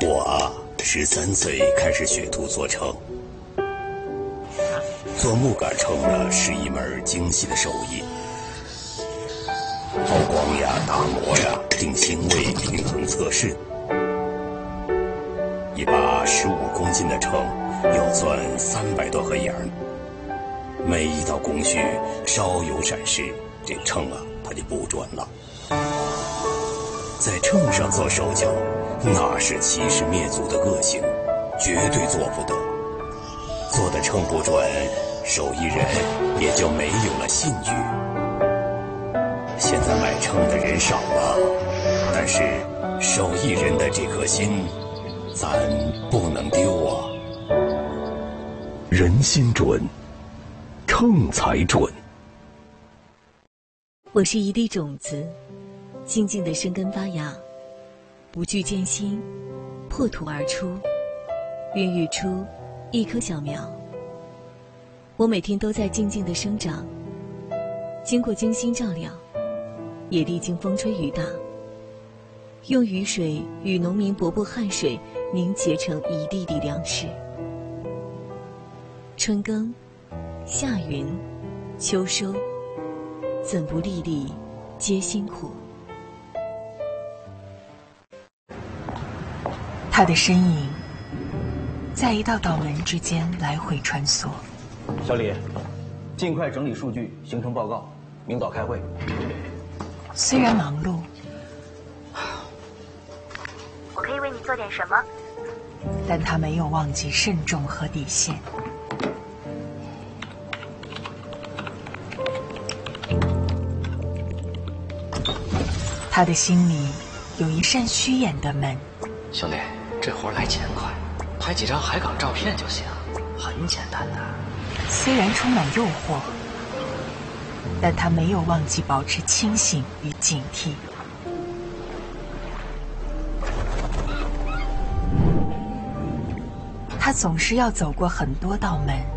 我13岁开始学徒做秤，做木杆秤呢是一门精细的手艺，抛光呀、打磨呀、定星位、平衡测试。一把15公斤的秤要钻300多个眼儿，每一道工序稍有闪失，这秤它就不准了。在秤上做手脚，那是欺师灭祖的恶行，绝对做不得。做的秤不准，手艺人也就没有了信誉。现在买秤的人少了，但是手艺人的这颗心，咱不能丢啊！ 人心准，秤才准。 我是一粒种子，静静的生根发芽，不惧艰辛，破土而出，孕育出一棵小苗。我每天都在静静的生长，经过精心照料，也历经风吹雨打，用雨水与农民伯伯汗水凝结成一粒粒粮食。春耕，夏耘，秋收，怎不粒粒皆辛苦？ 他的身影在一道道门之间来回穿梭。 小李，尽快整理数据，形成报告，明早开会。 虽然忙碌， 我可以为你做点什么？ 但他没有忘记慎重和底线。他的心里有一扇虚掩的门。 兄弟，这活来钱快，拍几张海港照片就行，很简单的。 虽然充满诱惑，但他没有忘记保持清醒与警惕。他总是要走过很多道门，